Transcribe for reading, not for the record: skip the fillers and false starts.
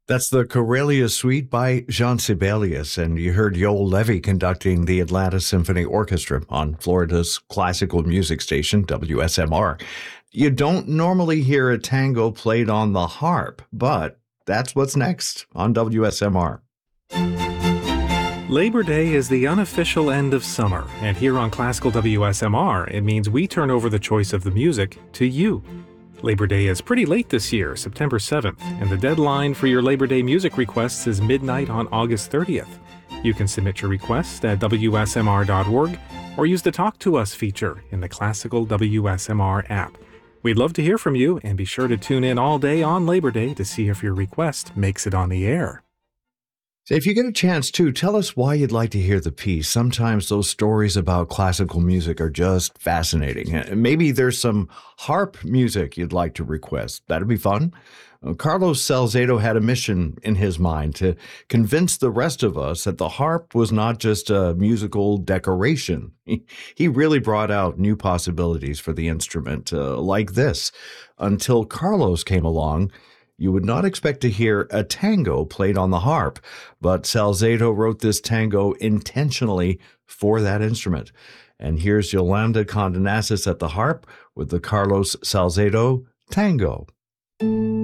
That's the Corelia Suite by Jean Sibelius, and you heard Yoel Levy conducting the Atlanta Symphony Orchestra on Florida's classical music station, WSMR. You don't normally hear a tango played on the harp, but that's what's next on WSMR. Labor Day is the unofficial end of summer, and here on Classical WSMR, it means we turn over the choice of the music to you. Labor Day is pretty late this year, September 7th, and the deadline for your Labor Day music requests is midnight on August 30th. You can submit your request at WSMR.org or use the Talk to Us feature in the Classical WSMR app. We'd love to hear from you, and be sure to tune in all day on Labor Day to see if your request makes it on the air. So if you get a chance to, tell us why you'd like to hear the piece. Sometimes those stories about classical music are just fascinating. Maybe there's some harp music you'd like to request. That'd be fun. Carlos Salcedo had a mission in his mind to convince the rest of us that the harp was not just a musical decoration. He really brought out new possibilities for the instrument, like this. Until Carlos came along, you would not expect to hear a tango played on the harp, but Salcedo wrote this tango intentionally for that instrument. And here's Yolanda Condonasis at the harp with the Carlos Salcedo Tango.